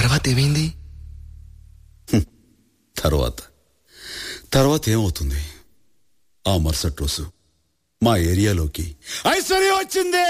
తర్వాత ఏమైంది? తర్వాత ఏమవుతుంది? ఆ మరుసటి రోజు మా ఏరియాలోకి ఐశ్వర్య వచ్చింది.